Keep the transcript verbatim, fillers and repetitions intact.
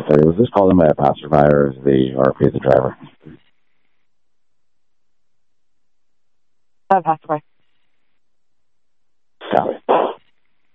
thirty. Was this called in by a passerby or is the R P the driver? Uh, passerby. Copy.